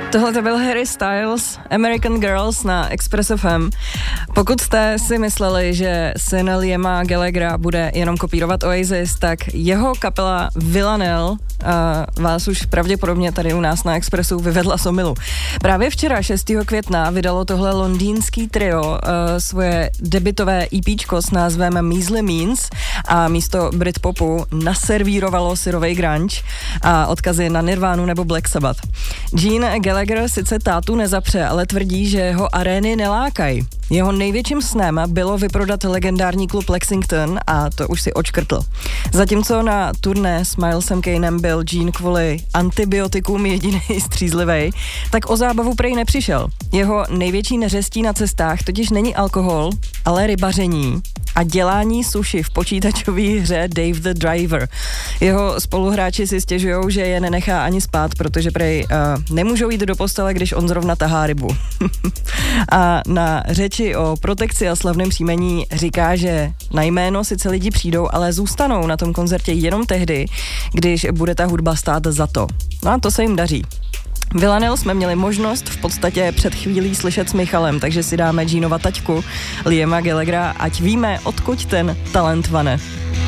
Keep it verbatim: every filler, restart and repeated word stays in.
Tohle to byl Harry Styles, American Girls na Express F M. Pokud jste si mysleli, že syn Liama Gallaghera bude jenom kopírovat Oasis, tak jeho kapela Villanelle uh, vás už pravděpodobně tady u nás na Expressu vyvedla z omylu. Právě včera, šestého května, vydalo tohle londýnský trio uh, svoje debutové EPčko s názvem Measly Means a místo Britpopu naservírovalo syrovej grunge a odkazy na Nirvánu nebo Black Sabbath. Gene Gallagher sice tátu nezapře, ale tvrdí, že jeho arény nelákají. Jeho největším snem bylo vyprodat legendární klub Lexington a to už si očkrtl. Zatímco na turné s Milesem Kanem byl Gene kvůli antibiotikům jediný střízlivej, tak o zábavu prej nepřišel. Jeho největší neřestí na cestách totiž není alkohol, ale rybaření a dělání sushi v počítačové hře Dave the Driver. Jeho spoluhráči si stěžujou, že je nenechá ani spát, protože prej uh, nemůžou jít do postele, když on zrovna tahá rybu. A na řeči o protekci a slavném příjmení říká, že na jméno sice lidi přijdou, ale zůstanou na tom koncertě jenom tehdy, když bude ta hudba stát za to. No a to se jim daří. Villanelle jsme měli možnost v podstatě před chvílí slyšet s Michalem, takže si dáme Genova taťku Liama Gallaghera, ať víme, odkud ten talent vane.